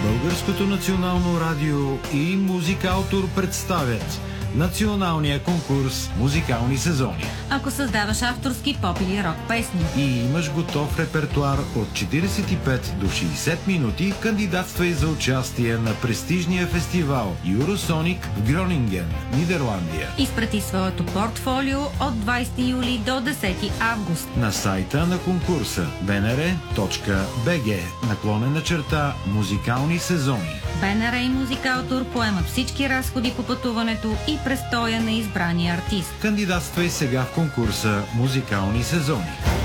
Българското национално радио и Музикаутор представят националния конкурс Музикални сезони. Ако създаваш авторски поп или рок песни и имаш готов репертуар от 45 до 60 минути, кандидатствай за участие на престижния фестивал Юросоник в Гронинген, Нидерландия. Изпрати своето портфолио от 20 юли до 10 август на сайта на конкурса bnr.bg/музикални сезони. БНР и Музикаутор поемат всички разходи по пътуването и престоя на избрания артист. Кандидатствай сега в конкурса Музикални сезони.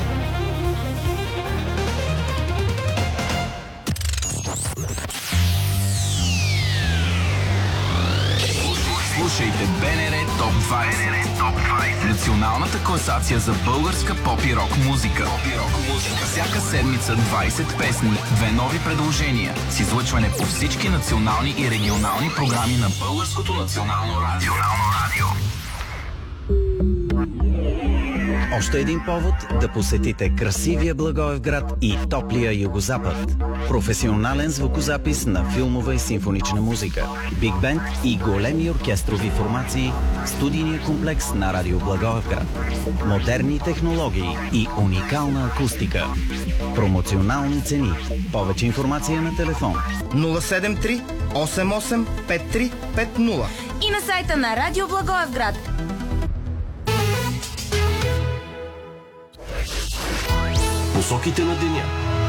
Слушайте БНР Топ 20. Националната класация за българска поп и рок музика. Всяка седмица 20 песни, 2 нови предложения с излъчване по всички национални и регионални програми на Българското национално радио. Още един повод да посетите красивия Благоевград и топлия Югозапад. Професионален звукозапис на филмова и симфонична музика, биг бенд и големи оркестрови формации, студийния комплекс на Радио Благоевград. Модерни технологии и уникална акустика. Промоционални цени. Повече информация на телефон 073 88 5350 и на сайта на Радио Благоевград. Посоките на деня.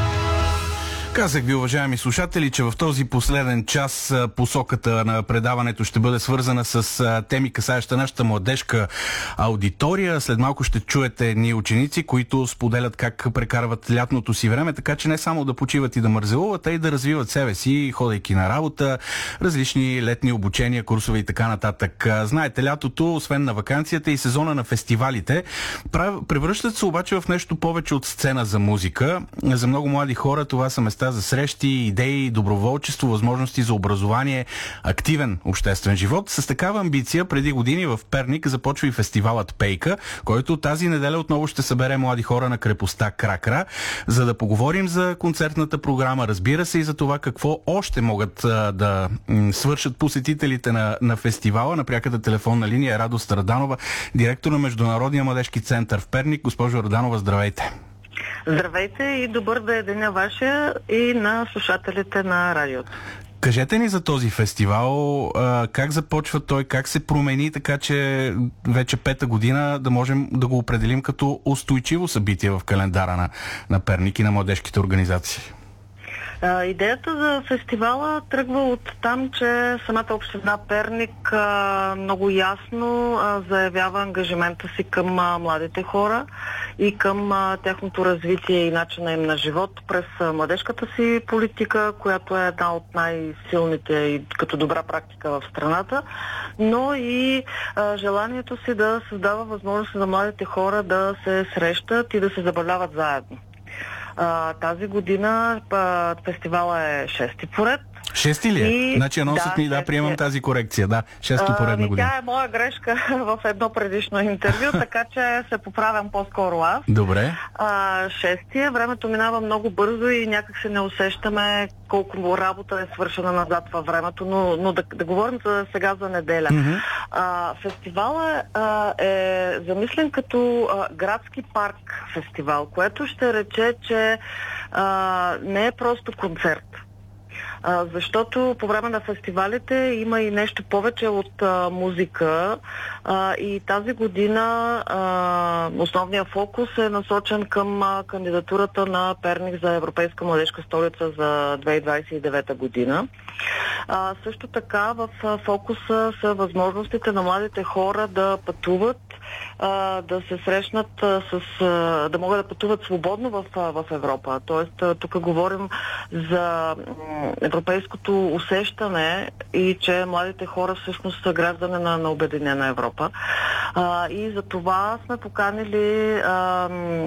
Казах ви, уважаеми слушатели, че в този последен час посоката на предаването ще бъде свързана с теми, касаеща нашата младежка аудитория. След малко ще чуете едни ученици, които споделят как прекарват лятното си време, така че не само да почиват и да мързелуват, а и да развиват себе си, ходейки на работа, различни летни обучения, курсове и така нататък. Знаете, лятото, освен на ваканцията и сезона на фестивалите, превръщат се обаче в нещо повече от сцена за музика. За много млади хора това са места за срещи, идеи, доброволчество, възможности за образование, активен обществен живот. С такава амбиция преди години в Перник започва и фестивалът Пейка, който тази неделя отново ще събере млади хора на крепостта Кракра, за да поговорим за концертната програма, разбира се, и за това какво още могат да свършат посетителите на фестивала. На пряката телефонна линия е Радост Раданова, директор на Международния младежки център в Перник. Госпожо Раданова, здравейте! Здравейте и добър да е деня вашия и на слушателите на радиото. Кажете ни за този фестивал, как започва той, как се промени, така че вече 5-та година да можем да го определим като устойчиво събитие в календара на Перник и на младежките организации. Идеята за фестивала тръгва от там, че самата община Перник много ясно заявява ангажимента си към младите хора и към тяхното развитие и начина им на живот през младежката си политика, която е една от най-силните и като добра практика в страната, но и желанието си да създава възможност за младите хора да се срещат и да се забавляват заедно. Тази година фестивала е 6-ти поред. 6-ти ли е? Значи анонсът ни, приемам тази корекция. Да, 6-ти поредна година. Тя е моя грешка в едно предишно интервю, така че се поправям по-скоро аз. Добре. 6-ти е, времето минава много бързо и някак се не усещаме колко работа е свършена назад във времето, но да говорим сега за неделя. Mm-hmm. Фестивалът е замислен като градски парк фестивал, което ще рече, че не е просто концерт. Защото по време на фестивалите има и нещо повече от музика и тази година основният фокус е насочен към кандидатурата на Перник за Европейска младежка столица за 2029 година. Също така в фокуса са възможностите на младите хора да пътуват, да се срещнат да могат да пътуват свободно в Европа. Тоест, тук говорим за европейското усещане и че младите хора всъщност са граждани на Обединена Европа. И за това сме поканили